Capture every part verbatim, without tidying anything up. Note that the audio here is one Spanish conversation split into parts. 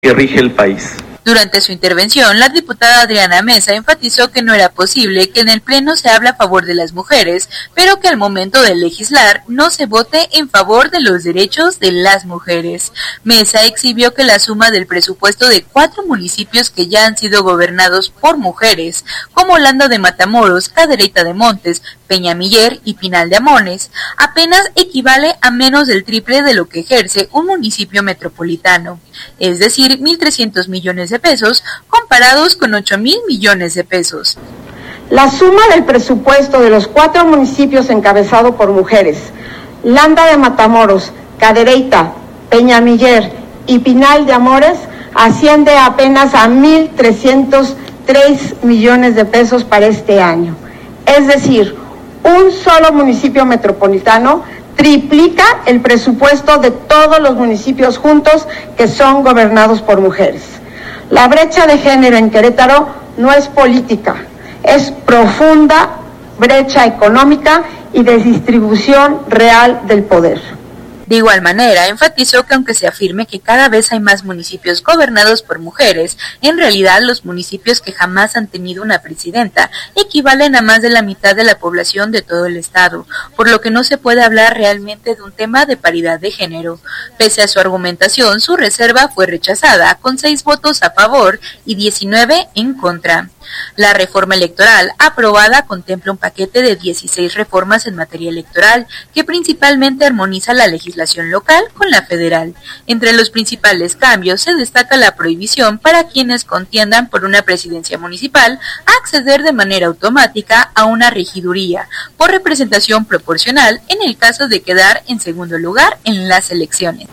que rige el país. Durante su intervención, la diputada Adriana Mesa enfatizó que no era posible que en el Pleno se hable a favor de las mujeres, pero que al momento de legislar no se vote en favor de los derechos de las mujeres. Mesa exhibió que la suma del presupuesto de cuatro municipios que ya han sido gobernados por mujeres, como Landa de Matamoros, Cadereyta de Montes, Peñamiller y Pinal de Amones, apenas equivale a menos del triple de lo que ejerce un municipio metropolitano, es decir, mil trescientos millones de pesos comparados con ocho mil millones de pesos. La suma del presupuesto de los cuatro municipios encabezados por mujeres, Landa de Matamoros, Cadereyta, Peñamiller y Pinal de Amores, asciende apenas a mil trescientos tres millones de pesos para este año. Es decir, un solo municipio metropolitano triplica el presupuesto de todos los municipios juntos que son gobernados por mujeres. La brecha de género en Querétaro no es política, es profunda brecha económica y de distribución real del poder. De igual manera, enfatizó que aunque se afirme que cada vez hay más municipios gobernados por mujeres, en realidad los municipios que jamás han tenido una presidenta equivalen a más de la mitad de la población de todo el estado, por lo que no se puede hablar realmente de un tema de paridad de género. Pese a su argumentación, su reserva fue rechazada, con seis votos a favor y diecinueve en contra. La reforma electoral aprobada contempla un paquete de dieciséis reformas en materia electoral que principalmente armoniza la legislación local con la federal. Entre los principales cambios se destaca la prohibición para quienes contiendan por una presidencia municipal a acceder de manera automática a una regiduría por representación proporcional en el caso de quedar en segundo lugar en las elecciones.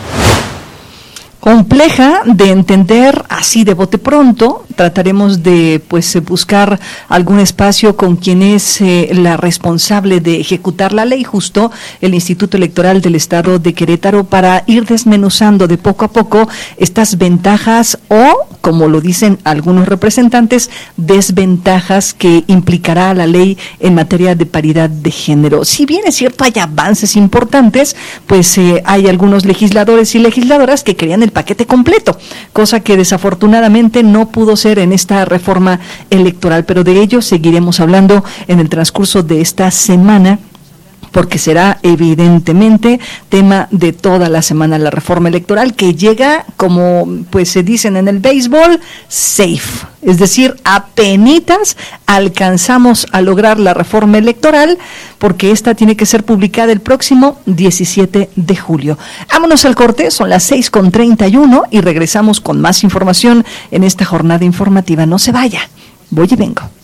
Compleja de entender así de bote pronto. Trataremos de pues buscar algún espacio con quien es eh, la responsable de ejecutar la ley, justo el Instituto Electoral del Estado de Querétaro, para ir desmenuzando de poco a poco estas ventajas o, como lo dicen algunos representantes, desventajas que implicará la ley en materia de paridad de género. Si bien es cierto hay avances importantes, pues eh, hay algunos legisladores y legisladoras que querían el paquete completo, cosa que desafortunadamente no pudo ser en esta reforma electoral, pero de ello seguiremos hablando en el transcurso de esta semana, porque será evidentemente tema de toda la semana la reforma electoral, que llega, como pues se dicen en el béisbol, safe, es decir, apenitas alcanzamos a lograr la reforma electoral, porque esta tiene que ser publicada el próximo diecisiete de julio. Vámonos al corte, son las seis con treinta y uno y regresamos con más información en esta jornada informativa. No se vaya, voy y vengo.